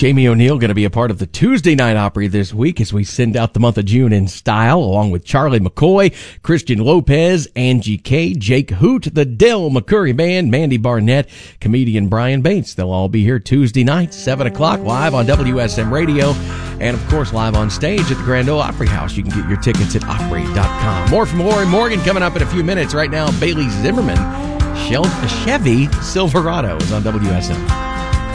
Jamie O'Neill going to be a part of the Tuesday Night Opry this week as we send out the month of June in style, along with Charlie McCoy, Christian Lopez, Angie K, Jake Hoot, the Del McCurry Band, Mandy Barnett, comedian Brian Bates. They'll all be here Tuesday night, 7 o'clock, live on WSM Radio, and of course live on stage at the Grand Ole Opry House. You can get your tickets at Opry.com. More from Lori Morgan coming up in a few minutes. Right now, Bailey Zimmerman, Chevy Silverado is on WSM.